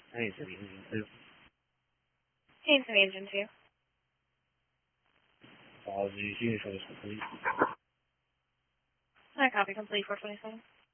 Hanson Engine 2. Hanson Engine 2. Apologies, unit is complete. I copy complete 427.